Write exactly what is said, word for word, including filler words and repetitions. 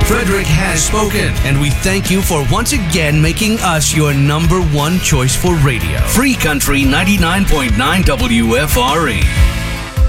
Frederick has spoken, and we thank you for once again making us your number one choice for radio. Free Country ninety-nine point nine W F R E.